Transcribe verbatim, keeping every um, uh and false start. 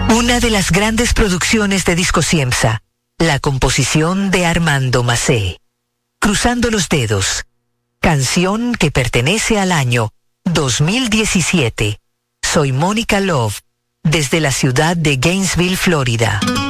Una de las grandes producciones de Disco Ciemsa, la composición de Armando Macé. Cruzando los dedos, canción que pertenece al año dos mil diecisiete. Soy Mónica Love, desde la ciudad de Gainesville, Florida.